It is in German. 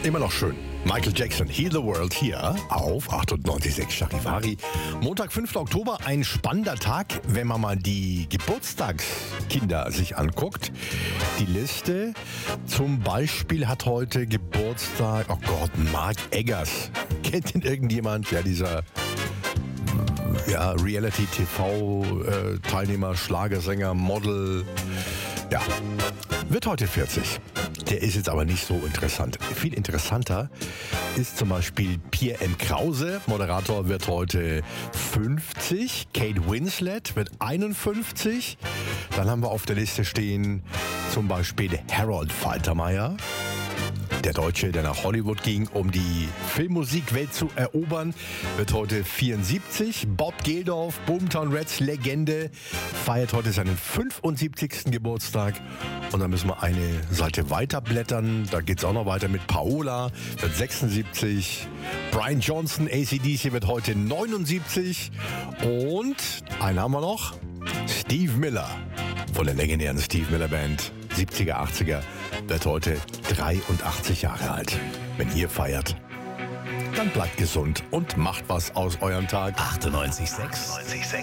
Immer noch schön. Michael Jackson, Heal the World hier auf 98.6 Charivari. Montag, 5. Oktober, ein spannender Tag, wenn man mal die Geburtstagskinder sich anguckt. Die Liste zum Beispiel hat heute Geburtstag, oh Gott, Mark Eggers. Kennt ihn irgendjemand? Ja, dieser Reality-TV-Teilnehmer, Schlagersänger, Model. Ja, wird heute 40. Der ist jetzt aber nicht so interessant. Viel interessanter ist zum Beispiel Pierre M. Krause. Moderator wird heute 50. Kate Winslet wird 51. Dann haben wir auf der Liste stehen zum Beispiel Harold Faltermeyer. Der Deutsche, der nach Hollywood ging, um die Filmmusikwelt zu erobern, wird heute 74. Bob Geldof, Boomtown Rats Legende, feiert heute seinen 75. Geburtstag. Und dann müssen wir eine Seite weiterblättern. Da geht es auch noch weiter mit Paola, wird 76. Brian Johnson, AC/DC, wird heute 79. Und einen haben wir noch, Steve Miller von der legendären Steve Miller Band. 70er, 80er, wird heute 83 Jahre alt. Wenn ihr feiert, dann bleibt gesund und macht was aus eurem Tag. 98.6